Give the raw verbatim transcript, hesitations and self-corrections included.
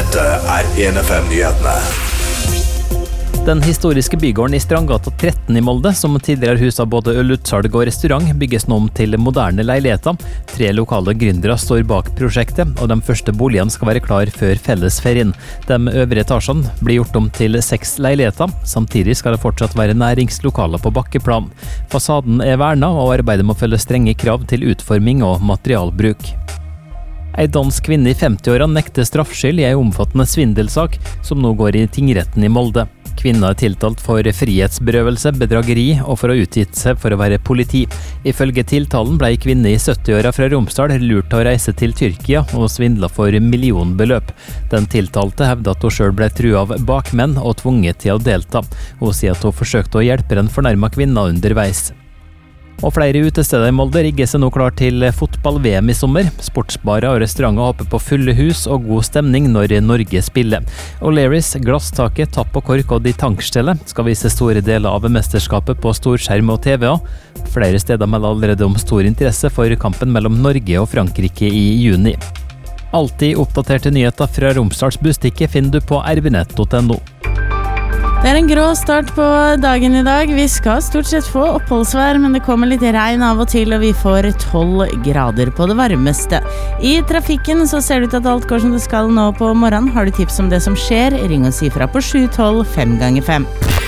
Dette er en F M-nyhetene. Den historiske bygården i Strandgata tretten i Molde, som tidligere huset av både ølutsalg og restaurant, bygges nå om til moderne leiligheter. Tre lokale gründere står bak prosjektet, og de første boligene skal være klar før fellesferien. De øvre etasjene blir gjort om til seks leiligheter. Samtidig skal det fortsatt være næringslokaler på bakkeplan. Fasaden er vernet, og arbeidet må følge strenge krav til utforming og materialbruk. Ei dansk kvinne i femti-årene nekter straffskyld i ei omfattende svindelsak som nå går i tingretten i Molde. Kvinnen er tiltalt for frihetsberøvelse, bedrageri og for å ha utgitt seg for å være politi. Ifølge tiltalen ble ei kvinne i sytti-åra fra Romsdal lurt til å reise til Tyrkia og svindla for millionbeløp. Den tiltalte hevder at hun selv ble truet av bakmenn og tvunget til å delta. Hun sier at hun forsøkte å hjelpe den fornærma kvinna underveis. Og flere utesteder i Molde rigger seg nå klar til fotball-V M i sommer. Sportsbarer og restauranter håper på fulle hus og god stemning når Norge spiller. O'Learys, Glasstaket, Tapp og Kork og De Tankstelle skal vise store deler av mesterskapet på storskjerm og T V. Flere steder melder allerede om stor interesse for kampen mellom Norge og Frankrike i juni. Alltid oppdaterte nyheter fra Romsdals Bustikke finner du på r b nett punktum no. Det er en grå start på dagen i dag. Vi skal stort sett få oppholdsvær, men det kommer litt regn av og til, og vi får tolv grader på det varmeste. I trafikken så ser det ut at alt går som det skal nå på morgenen. Har du tips om det som skjer? Ring og si fra på sju tolv fem ganger fem.